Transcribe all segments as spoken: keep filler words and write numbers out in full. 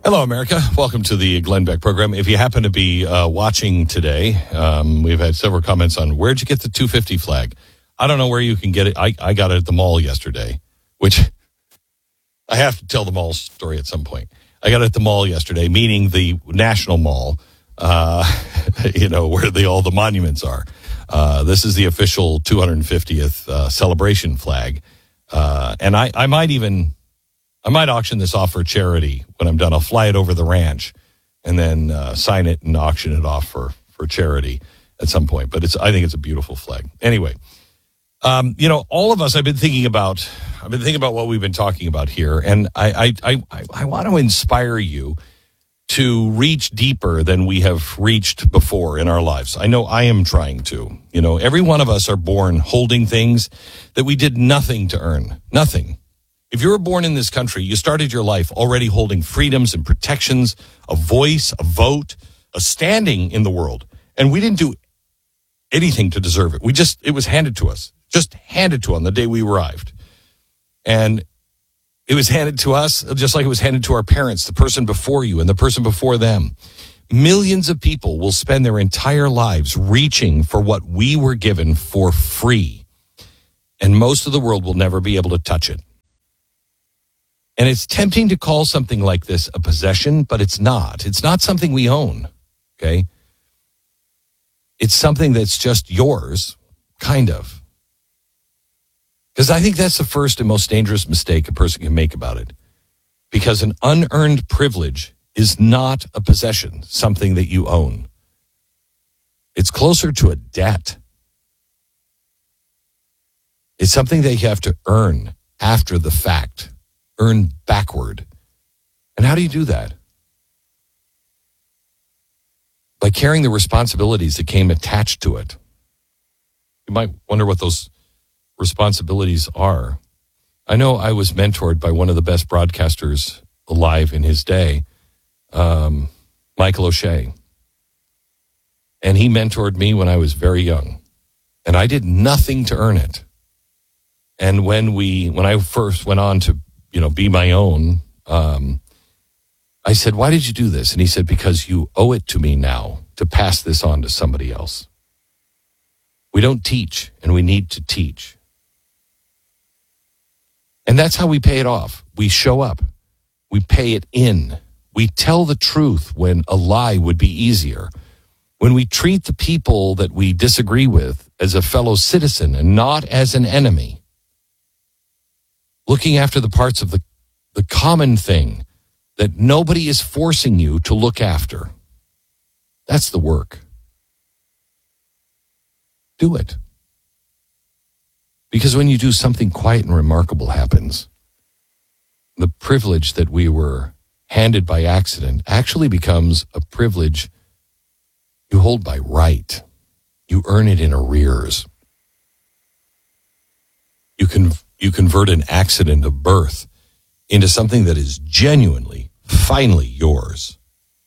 Hello, America. Welcome to the Glenn Beck program. If you happen to be uh, watching today, um, we've had several comments on where'd you get the two fifty flag? I don't know where you can get it. I, I got it at the mall yesterday, which I have to tell the mall story at some point. I got it at the mall yesterday, meaning the National Mall, uh, you know, where the, all the monuments are. Uh, this is the official two hundred fiftieth uh, celebration flag. Uh, and I, I might even... I might auction this off for charity when I'm done. I'll fly it over the ranch and then uh, sign it and auction it off for, for charity at some point. But it's I think it's a beautiful flag. Anyway, um, you know, all of us, I've been thinking about, I've been thinking about what we've been talking about here. And I, I, I, I want to inspire you to reach deeper than we have reached before in our lives. I know I am trying to. You know, every one of us are born holding things that we did nothing to earn. Nothing. If you were born in this country, you started your life already holding freedoms and protections, a voice, a vote, a standing in the world. And we didn't do anything to deserve it. We just, it was handed to us, just handed to us on the day we arrived. And it was handed to us just like it was handed to our parents, the person before you and the person before them. Millions of people will spend their entire lives reaching for what we were given for free. And most of the world will never be able to touch it. And it's tempting to call something like this a possession, but it's not. It's not something we own, okay? It's something that's just yours, kind of. Because I think that's the first and most dangerous mistake a person can make about it. Because an unearned privilege is not a possession, something that you own. It's closer to a debt. It's something that you have to earn after the fact. Earn backward. And how do you do that? By carrying the responsibilities that came attached to it. You might wonder what those responsibilities are. I know I was mentored by one of the best broadcasters alive in his day, um, Michael O'Shea. And he mentored me when I was very young. And I did nothing to earn it. And when we, when I first went on to you know, be my own. Um, I said, why did you do this? And he said, because you owe it to me now to pass this on to somebody else. We don't teach, and we need to teach. And that's how we pay it off. We show up. We pay it in. We tell the truth when a lie would be easier. When we treat the people that we disagree with as a fellow citizen and not as an enemy. Looking after the parts of the, the common thing that nobody is forcing you to look after. That's the work. Do it. Because when you do, something quiet and remarkable happens. The privilege that we were handed by accident actually becomes a privilege you hold by right. You earn it in arrears. You can You convert an accident of birth into something that is genuinely, finally yours.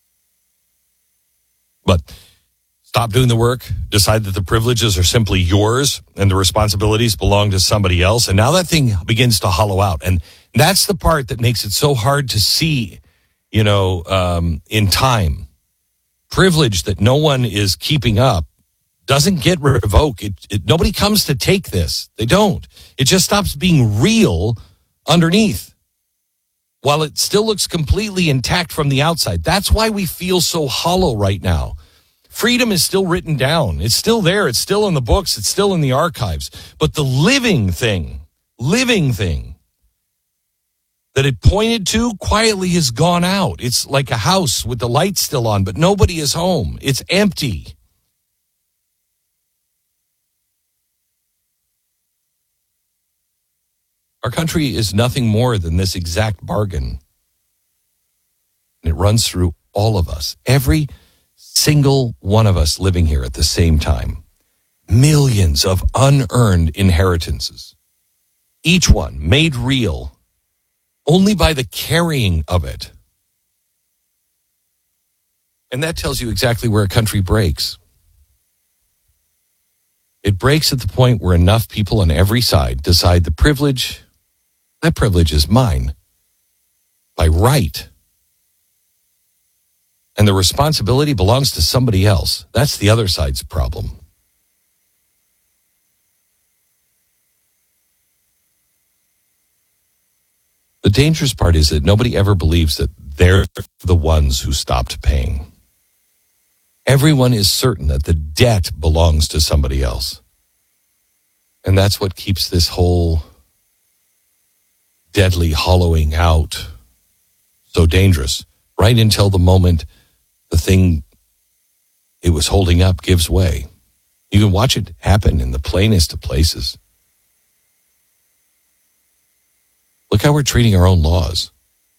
But stop doing the work, decide that the privileges are simply yours and the responsibilities belong to somebody else. And now that thing begins to hollow out. And that's the part that makes it so hard to see, you know, um, in time. Privilege that no one is keeping up doesn't get revoked. It, it, nobody comes to take this. They don't. It just stops being real underneath. While it still looks completely intact from the outside. That's why we feel so hollow right now. Freedom is still written down. It's still there. It's still in the books. It's still in the archives. But the living thing, living thing that it pointed to quietly has gone out. It's like a house with the lights still on, but nobody is home. It's empty. Our country is nothing more than this exact bargain. And it runs through all of us. Every single one of us living here at the same time. Millions of unearned inheritances. Each one made real only by the carrying of it. And that tells you exactly where a country breaks. It breaks at the point where enough people on every side decide the privilege, that privilege is mine by right. and the responsibility belongs to somebody else. That's the other side's problem. The dangerous part is that nobody ever believes that they're the ones who stopped paying. Everyone is certain that the debt belongs to somebody else. And that's what keeps this whole deadly hollowing out so dangerous, right until the moment the thing it was holding up gives way. You can watch it happen in the plainest of places. Look how we're treating our own laws.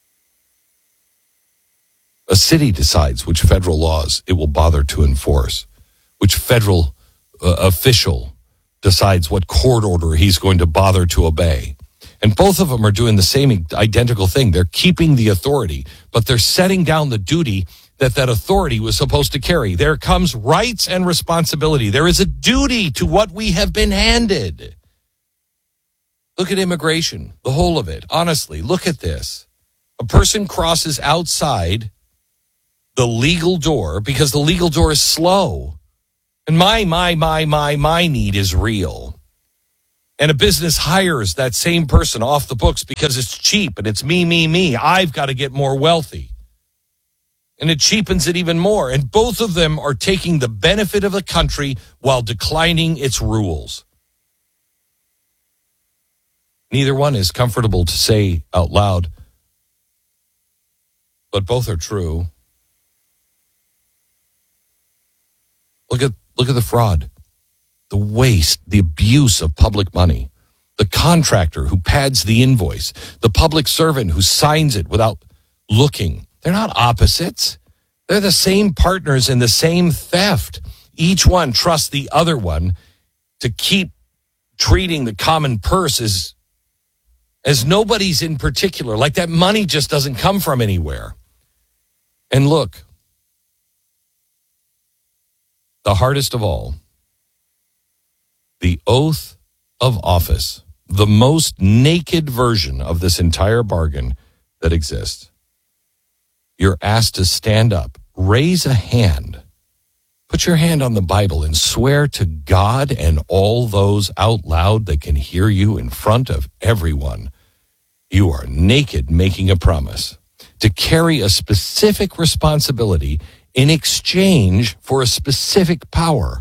A city decides which federal laws it will bother to enforce, which federal uh, official decides what court order he's going to bother to obey. And both of them are doing the same identical thing. They're keeping the authority, but they're setting down the duty that that authority was supposed to carry. There comes rights and responsibility. There is a duty to what we have been handed. Look at immigration, the whole of it. Honestly, look at this. A person crosses outside the legal door because the legal door is slow. And my, my, my, my, my need is real. And a business hires that same person off the books because it's cheap and it's me, me, me. I've got to get more wealthy. And it cheapens it even more. And both of them are taking the benefit of the country while declining its rules. Neither one is comfortable to say out loud, but both are true. Look at look at the fraud, the waste, the abuse of public money, the contractor who pads the invoice, the public servant who signs it without looking. They're not opposites. They're the same partners in the same theft. Each one trusts the other one to keep treating the common purse as as nobody's in particular, like that money just doesn't come from anywhere. And look, the hardest of all, the oath of office, the most naked version of this entire bargain that exists. You're asked to stand up, raise a hand, put your hand on the Bible and swear to God and all those out loud that can hear you in front of everyone. You are naked making a promise to carry a specific responsibility in exchange for a specific power.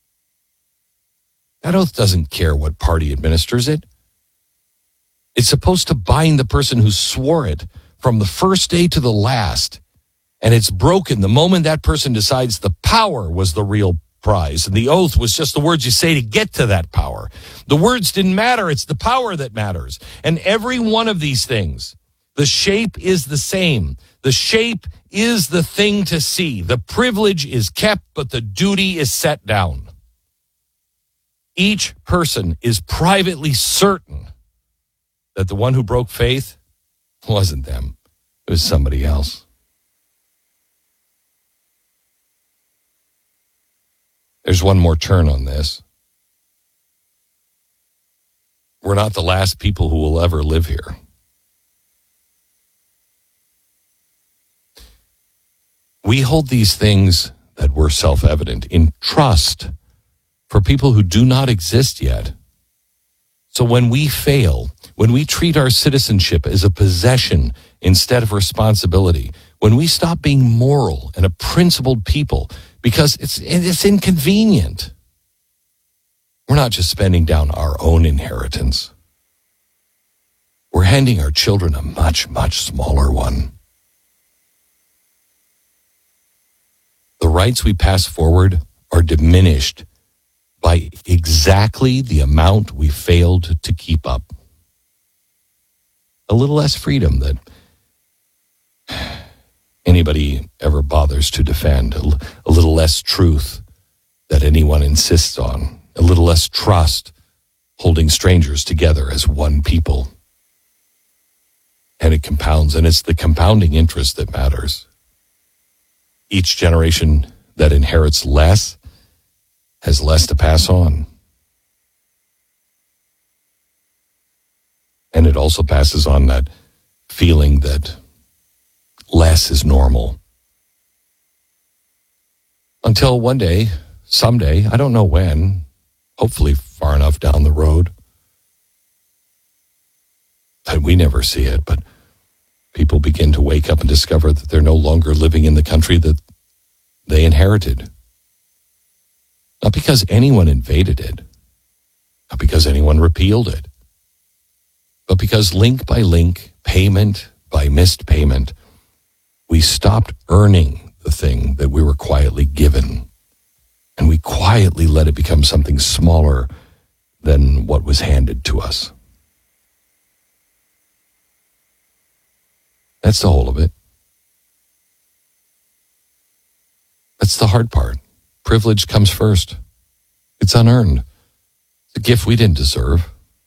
That oath doesn't care what party administers it. It's supposed to bind the person who swore it from the first day to the last. And it's broken the moment that person decides the power was the real prize. And the oath was just the words you say to get to that power. The words didn't matter. It's the power that matters. And every one of these things, the shape is the same. The shape is the thing to see. The privilege is kept, but the duty is set down. Each person is privately certain that the one who broke faith wasn't them. It was somebody else. There's one more turn on this. We're not the last people who will ever live here. We hold these things that were self-evident in trust for people who do not exist yet. So when we fail, when we treat our citizenship as a possession instead of responsibility, when we stop being moral and a principled people because it's it's inconvenient, we're not just spending down our own inheritance. We're handing our children a much, much smaller one. The rights we pass forward are diminished by exactly the amount we failed to keep up. A little less freedom that anybody ever bothers to defend, a, a little less truth that anyone insists on, a little less trust holding strangers together as one people. And it compounds, and it's the compounding interest that matters. Each generation that inherits less has less to pass on. And it also passes on that feeling that less is normal. Until one day, someday, I don't know when, hopefully far enough down the road that we never see it, but people begin to wake up and discover that they're no longer living in the country that they inherited. Not because anyone invaded it, not because anyone repealed it, but because link by link, payment by missed payment, we stopped earning the thing that we were quietly given. And we quietly let it become something smaller than what was handed to us. That's the whole of it. That's the hard part. Privilege comes first. It's unearned. It's a gift we didn't deserve.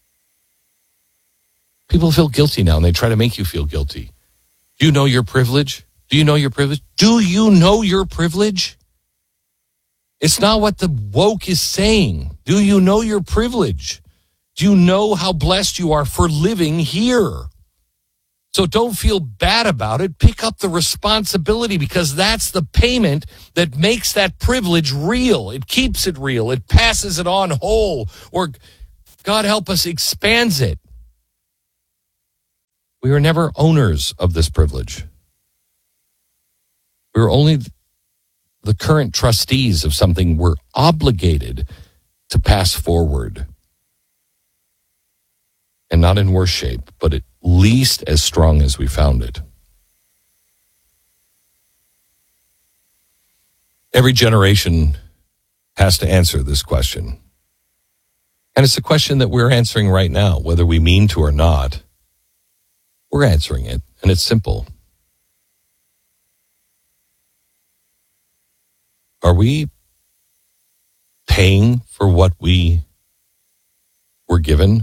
People feel guilty now, and they try to make you feel guilty. Do you know your privilege? Do you know your privilege? Do you know your privilege? It's not what the woke is saying. Do you know your privilege? Do you know how blessed you are for living here? So don't feel bad about it. Pick up the responsibility, because that's the payment that makes that privilege real. It keeps it real. It passes it on whole, or God help us, expands it. We were never owners of this privilege. We were only the current trustees of something we're obligated to pass forward. And not in worse shape, but at least as strong as we found it. Every generation has to answer this question. And it's a question that we're answering right now, whether we mean to or not. We're answering it, and it's simple. Are we paying for what we were given?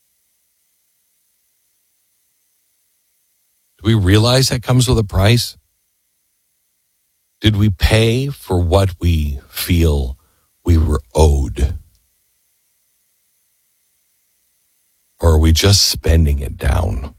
Do we realize that comes with a price? Did we pay for what we feel we were owed? Or are we just spending it down?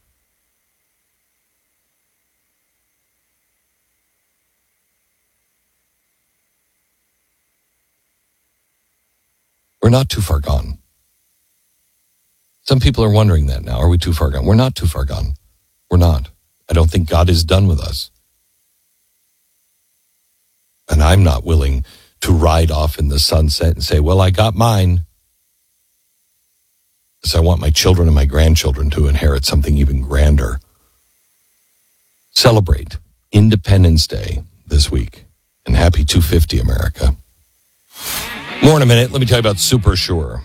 We're not too far gone. Some people are wondering that now. Are we too far gone? We're not too far gone. We're not. I don't think God is done with us. And I'm not willing to ride off in the sunset and say, well, I got mine. Because I want my children and my grandchildren to inherit something even grander. Celebrate Independence Day this week. And happy two fifty, America. More in a minute. Let me tell you about Super Sure.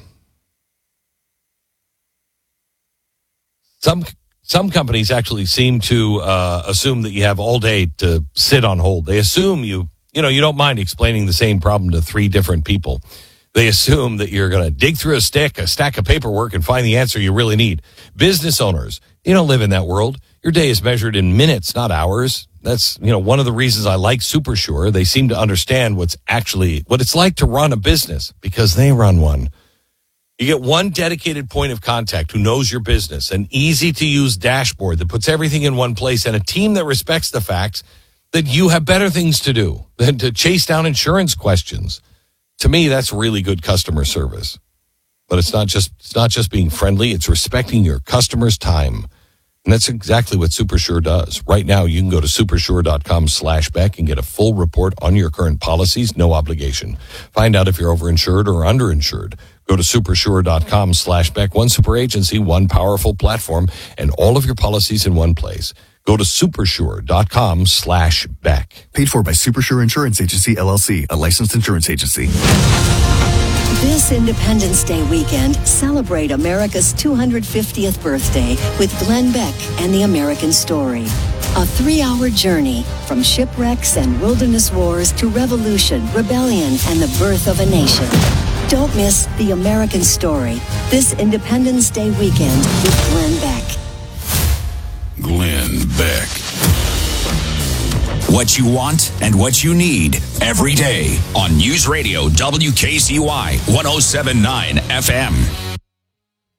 Some some companies actually seem to uh, assume that you have all day to sit on hold. They assume you, you know, you don't mind explaining the same problem to three different people. They assume that you're going to dig through a stick, a stack of paperwork, and find the answer you really need. Business owners, you don't live in that world. Your day is measured in minutes, not hours. That's, you know, one of the reasons I like Super Sure. They seem to understand what's actually, what it's like to run a business, because they run one. You get one dedicated point of contact who knows your business, an easy-to-use dashboard that puts everything in one place, and a team that respects the facts that you have better things to do than to chase down insurance questions. To me, that's really good customer service. But it's not just it's not just being friendly, it's respecting your customer's time. And that's exactly what SuperSure does. Right now, you can go to supersure.com slash Beck and get a full report on your current policies, no obligation. Find out if you're overinsured or underinsured. Go to supersure.com slash Beck. One super agency, one powerful platform, and all of your policies in one place. Go to supersure.com slash Beck. Paid for by SuperSure Insurance Agency, L L C, a licensed insurance agency. This Independence Day weekend, celebrate America's two hundred fiftieth birthday with Glenn Beck and the American Story. A three-hour journey from shipwrecks and wilderness wars to revolution, rebellion, and the birth of a nation. Don't miss the American Story this Independence Day weekend with Glenn Beck. Glenn Beck. What you want and what you need every day on News Radio W K C Y one oh seven point nine F M.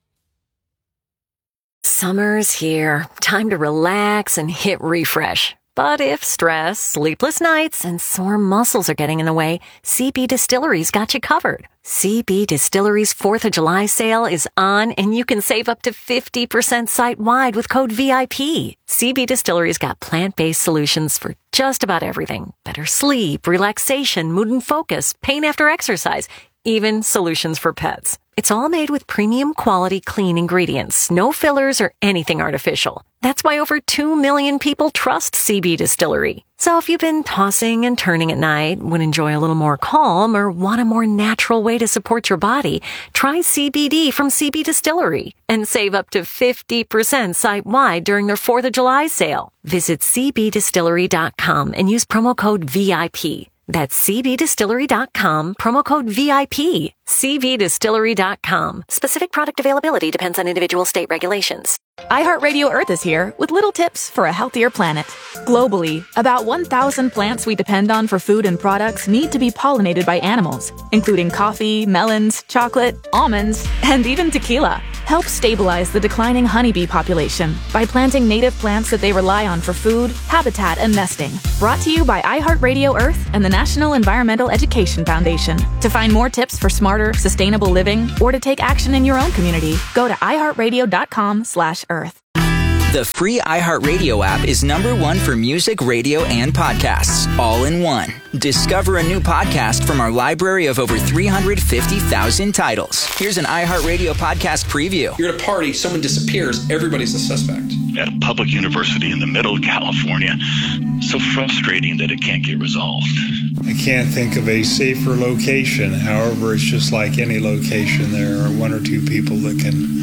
Summer's here. Time to relax and hit refresh. But if stress, sleepless nights, and sore muscles are getting in the way, C B Distillery's got you covered. C B Distillery's fourth of July sale is on, and you can save up to fifty percent site-wide with code V I P. C B Distillery's got plant-based solutions for just about everything. Better sleep, relaxation, mood and focus, pain after exercise, even solutions for pets. It's all made with premium quality clean ingredients, no fillers or anything artificial. That's why over two million people trust C B Distillery. So if you've been tossing and turning at night, would enjoy a little more calm, or want a more natural way to support your body, try C B D from C B Distillery and save up to fifty percent site-wide during their fourth of July sale. Visit c b distillery dot com and use promo code V I P. That's c b distillery dot com, promo code V I P. c b distillery dot com. Specific product availability depends on individual state regulations. iHeartRadio Earth is here with little tips for a healthier planet. Globally, about one thousand plants we depend on for food and products need to be pollinated by animals, including coffee, melons, chocolate, almonds, and even tequila. Help stabilize the declining honeybee population by planting native plants that they rely on for food, habitat, and nesting. Brought to you by iHeartRadio Earth and the National Environmental Education Foundation. To find more tips for smarter, sustainable living, or to take action in your own community, go to i heart radio dot com slash earth. The free iHeartRadio app is number one for music, radio, and podcasts, all in one. Discover a new podcast from our library of over three hundred fifty thousand titles. Here's an iHeartRadio podcast preview. You're at a party, someone disappears, everybody's a suspect. At a public university in the middle of California, so frustrating that it can't get resolved. I can't think of a safer location. However, it's just like any location. There are one or two people that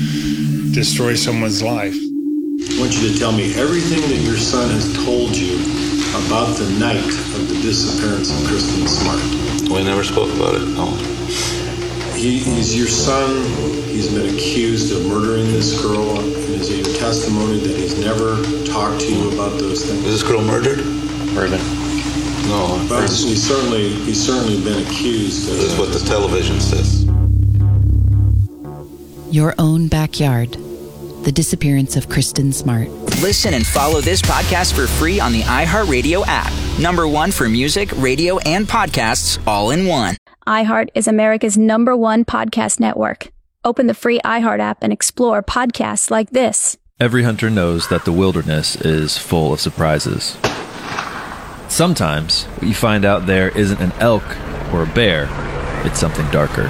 can destroy someone's life. I want you to tell me everything that your son has told you about the night of the disappearance of Kristen Smart. We never spoke about it, no. He, he's your son. He's been accused of murdering this girl. And is it your testimony that he's never talked to you about those things? Was this girl murdered? Murdered. No. But he's certainly, he's certainly been accused of This is what the television says. Your own backyard. The disappearance of Kristen Smart. Listen and follow this podcast for free on the iHeartRadio app. Number one for music, radio, and podcasts, all in one. iHeart is America's number one podcast network. Open the free iHeart app and explore podcasts like this. Every hunter knows that the wilderness is full of surprises. Sometimes, what you find out there isn't an elk or a bear, it's something darker.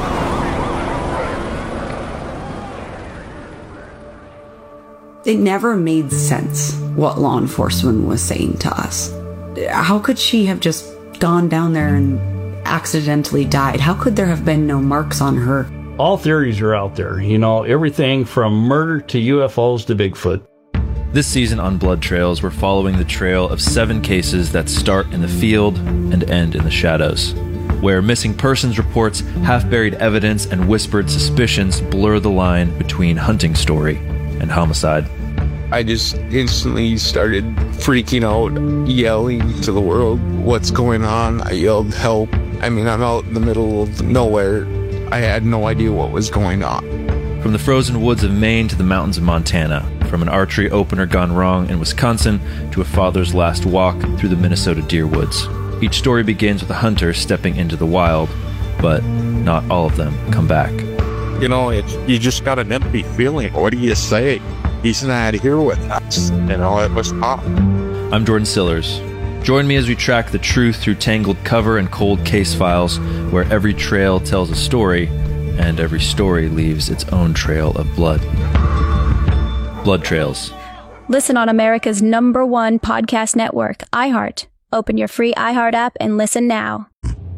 It never made sense what law enforcement was saying to us. How could she have just gone down there and accidentally died? How could there have been no marks on her? All theories are out there, you know, everything from murder to U F Os to Bigfoot. This season on Blood Trails, we're following the trail of seven cases that start in the field and end in the shadows, where missing persons reports, half-buried evidence, and whispered suspicions blur the line between hunting story and homicide. I just instantly started freaking out, yelling to the world, what's going on? I yelled, help. I mean, I'm out in the middle of nowhere. I had no idea what was going on. From the frozen woods of Maine to the mountains of Montana, from an archery opener gone wrong in Wisconsin to a father's last walk through the Minnesota deer woods. Each story begins with a hunter stepping into the wild, but not all of them come back. You know, it's, you just got an empty feeling. What do you say? He's not here with us. You know, it was tough. I'm Jordan Sillers. Join me as we track the truth through tangled cover and cold case files, where every trail tells a story, and every story leaves its own trail of blood. Blood Trails. Listen on America's number one podcast network, iHeart. Open your free iHeart app and listen now.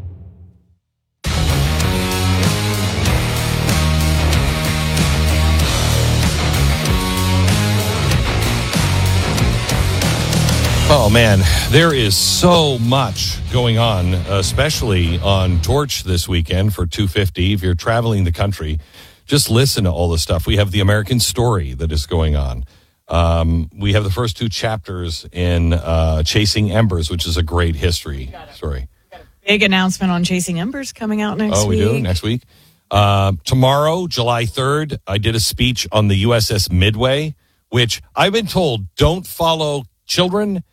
Oh, man, there is so much going on, especially on Torch this weekend for two fifty. If you're traveling the country, just listen to all the stuff. We have the American Story that is going on. Um, we have the first two chapters in uh, Chasing Embers, which is a great history story. Big announcement on Chasing Embers coming out next week. Oh, we week. do? Next week? Uh, tomorrow, July third, I did a speech on the U S S Midway, which I've been told don't follow children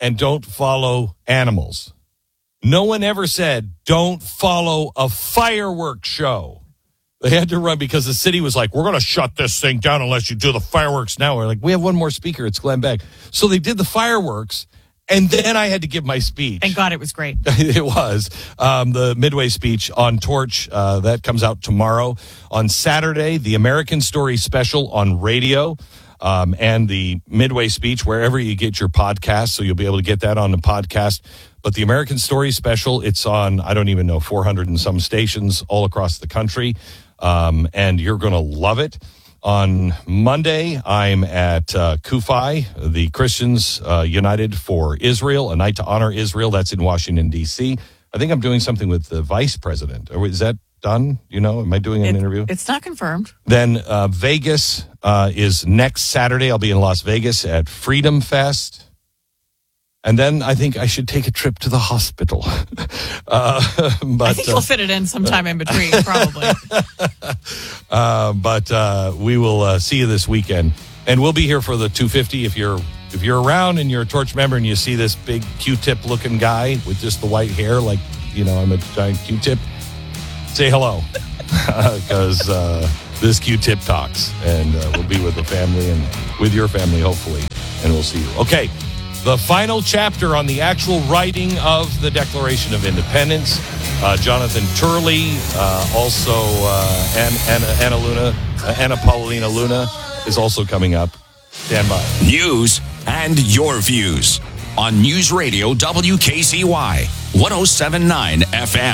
and don't follow animals. No one ever said, don't follow a fireworks show. They had to run because the city was like, we're going to shut this thing down unless you do the fireworks now. We're like, we have one more speaker. It's Glenn Beck. So they did the fireworks, and then I had to give my speech. Thank God it was great. It was. Um, the Midway speech on Torch, uh, that comes out tomorrow. On Saturday, the American Story special on radio. Um, and the Midway speech, wherever you get your podcast. So you'll be able to get that on the podcast. But the American Story special, it's on, I don't even know, four hundred and some stations all across the country. Um, and you're going to love it. On Monday, I'm at uh, Kufi, the Christians uh, United for Israel, a night to honor Israel. That's in Washington, D C. I think I'm doing something with the vice president. Or is that done? You know, am I doing an it, interview? It's not confirmed. Then uh, Vegas uh, is next Saturday. I'll be in Las Vegas at Freedom Fest. And then I think I should take a trip to the hospital. uh, but, I think you'll uh, fit it in sometime in between, probably. uh, but uh, we will uh, see you this weekend. And we'll be here for the two fifty. If you're if you're around and you're a Torch member and you see this big Q-tip looking guy with just the white hair, like, you know, I'm a giant Q-tip, say hello. Because uh, this Q-tip talks. And uh, we'll be with the family and with your family, hopefully. And we'll see you. Okay. The final chapter on the actual writing of the Declaration of Independence. Uh, Jonathan Turley, uh, also uh, Anna, Anna, Anna Luna, uh, Anna Paulina Luna is also coming up. Stand by. News and your views on News Radio W K C Y one oh seven point nine F M.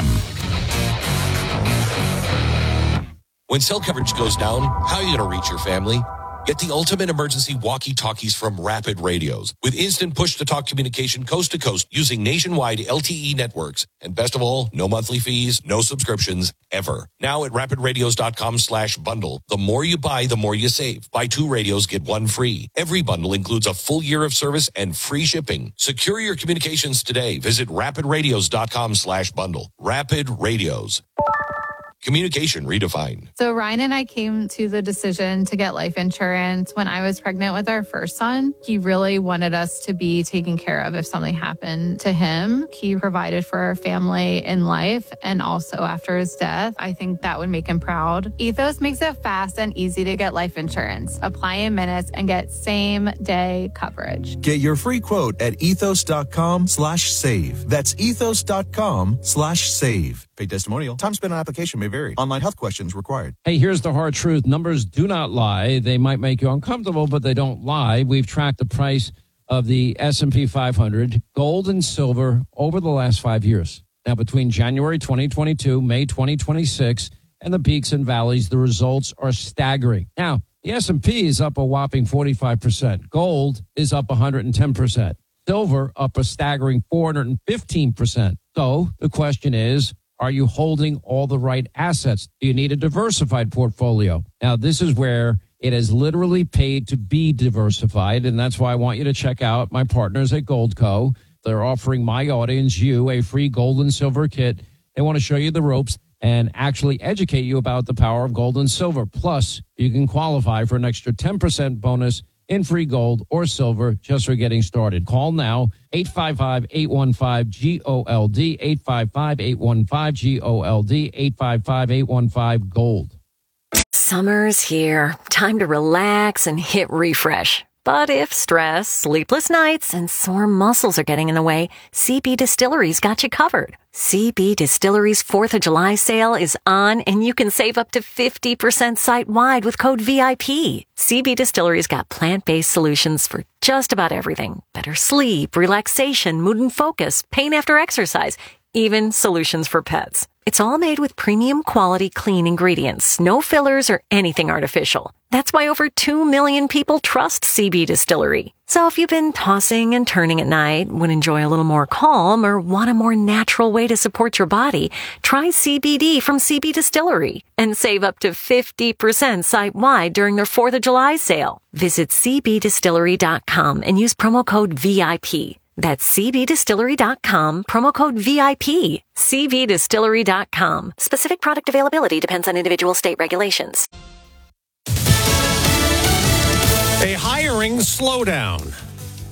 When cell coverage goes down, how are you going to reach your family? Get the ultimate emergency walkie-talkies from Rapid Radios. With instant push-to-talk communication coast to coast using nationwide L T E networks. And best of all, no monthly fees, no subscriptions, ever. Now at rapidradios.com slash bundle. The more you buy, the more you save. Buy two radios, get one free. Every bundle includes a full year of service and free shipping. Secure your communications today. Visit rapidradios.com slash bundle. Rapid Radios. Communication redefined. So Ryan and I came to the decision to get life insurance when I was pregnant with our first son. He really wanted us to be taken care of if something happened to him. He provided for our family in life and also after his death. I think that would make him proud. Ethos makes it fast and easy to get life insurance. Apply in minutes and get same day coverage. Get your free quote at ethos.com slash save. That's ethos.com slash save. Paid testimonial. Time spent on application may vary. Online health questions required. Hey, here's the hard truth. Numbers do not lie. They might make you uncomfortable, but they don't lie. We've tracked the price of the S and P five hundred, gold and silver, over the last five years. Now, between January twenty twenty-two, May twenty twenty-six, and the peaks and valleys, the results are staggering. Now, the S and P is up a whopping forty-five percent. Gold is up one hundred ten percent. Silver up a staggering four hundred fifteen percent. So the question is, are you holding all the right assets? Do you need a diversified portfolio? Now, this is where it has literally paid to be diversified, and that's why I want you to check out my partners at Goldco. They're offering my audience, you, a free gold and silver kit. They want to show you the ropes and actually educate you about the power of gold and silver. Plus, you can qualify for an extra ten percent bonus in free gold or silver just for getting started. Call now, eight five five, eight one five, G O L D, eight five five, eight one five, G O L D, eight five five, eight one five, GOLD. Summer's here. Time to relax and hit refresh. But if stress, sleepless nights, and sore muscles are getting in the way, C B Distillery's got you covered. C B Distillery's fourth of July sale is on, and you can save up to fifty percent site-wide with code V I P. C B Distillery's got plant-based solutions for just about everything. Better sleep, relaxation, mood and focus, pain after exercise, even solutions for pets. It's all made with premium quality clean ingredients, no fillers or anything artificial. That's why over two million people trust C B Distillery. So if you've been tossing and turning at night, would enjoy a little more calm, or want a more natural way to support your body, try C B D from C B Distillery and save up to fifty percent site-wide during their fourth of July sale. Visit c b distillery dot com and use promo code V I P. That's c b distillery dot com, promo code V I P. c b distillery dot com. Specific product availability depends on individual state regulations. A hiring slowdown.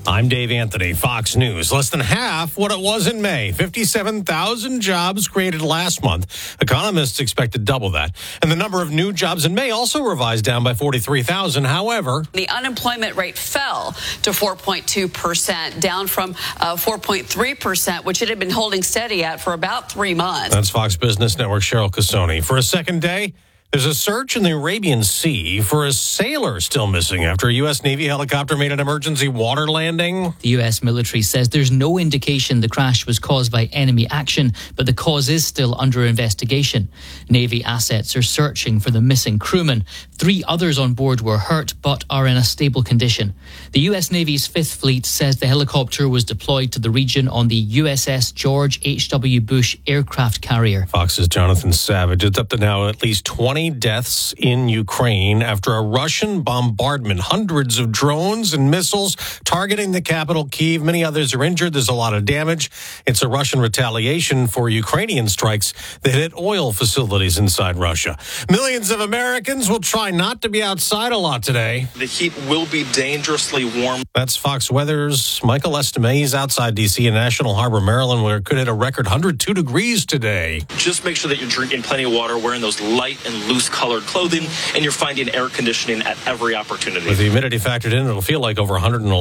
I'm Dave Anthony, Fox News. Less than half what it was in May. fifty-seven thousand jobs created last month. Economists expect to double that. And the number of new jobs in May also revised down by forty-three thousand. However, the unemployment rate fell to four point two percent, down from uh, four point three percent, which it had been holding steady at for about three months. That's Fox Business Network Cheryl Casoni. For a second day, there's a search in the Arabian Sea for a sailor still missing after a U S. Navy helicopter made an emergency water landing. The U S military says there's no indication the crash was caused by enemy action, but the cause is still under investigation. Navy assets are searching for the missing crewman. Three others on board were hurt but are in a stable condition. The U S. Navy's Fifth Fleet says the helicopter was deployed to the region on the U S S George H W. Bush aircraft carrier. Fox's Jonathan Savage. It's up to now at least twenty deaths in Ukraine after a Russian bombardment. Hundreds of drones and missiles targeting the capital, Kyiv. Many others are injured. There's a lot of damage. It's a Russian retaliation for Ukrainian strikes that hit oil facilities inside Russia. Millions of Americans will try not to be outside a lot today. The heat will be dangerously warm. That's Fox Weather's Michael Estime. He's outside D C in National Harbor, Maryland, where it could hit a record one hundred two degrees today. Just make sure that you're drinking plenty of water, wearing those light and loose colored clothing, and you're finding air conditioning at every opportunity. With the humidity factored in, it'll feel like over one hundred eleven.